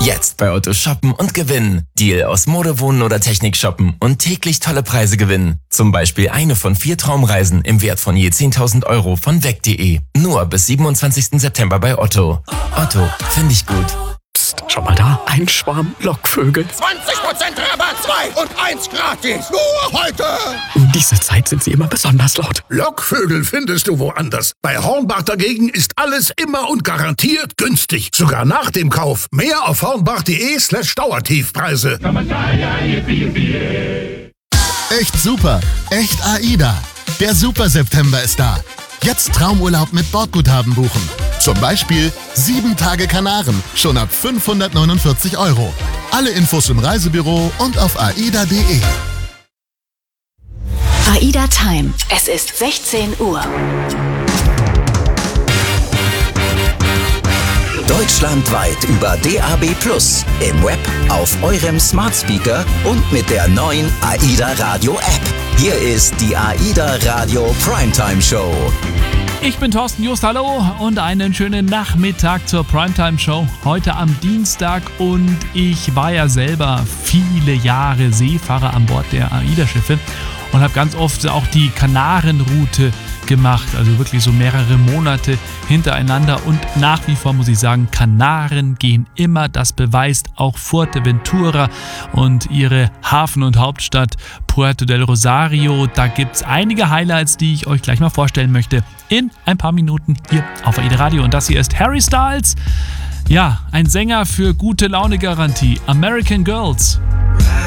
Jetzt bei Otto shoppen und gewinnen. Deal aus Mode, Wohnen oder Technik shoppen und täglich tolle Preise gewinnen. Zum Beispiel eine von 4 Traumreisen im Wert von je 10.000 € von weg.de. Nur bis 27. September bei Otto. Otto, finde ich gut. Psst, schau mal da, ein Schwarm Lockvögel. 20% Rabatt, 2 und 1 gratis. Nur heute. Um diese Zeit sind sie immer besonders laut. Lockvögel findest du woanders. Bei Hornbach dagegen ist alles immer und garantiert günstig. Sogar nach dem Kauf. Mehr auf hornbach.de/Dauertiefpreise. Echt super, echt AIDA. Der Super September ist da. Jetzt Traumurlaub mit Bordguthaben buchen. Zum Beispiel 7 Tage Kanaren, schon ab 549 €. Alle Infos im Reisebüro und auf aida.de. AIDA Time. Es ist 16 Uhr. Deutschlandweit über DAB+, im Web, auf eurem Smart Speaker und mit der neuen AIDA Radio App. Hier ist die AIDA Radio Primetime Show. Ich bin Thorsten Just, hallo und einen schönen Nachmittag zur Primetime Show. Heute am Dienstag und ich war ja selber viele Jahre Seefahrer an Bord der AIDA-Schiffe und habe ganz oft auch die Kanarenroute gemacht, also wirklich so mehrere Monate hintereinander und nach wie vor muss ich sagen, Kanaren gehen immer, das beweist auch Fuerteventura und ihre Hafen- und Hauptstadt Puerto del Rosario. Da gibt es einige Highlights, die ich euch gleich mal vorstellen möchte in ein paar Minuten hier auf AIDA Radio und das hier ist Harry Styles, ja, ein Sänger für gute Laune-Garantie, American Girls.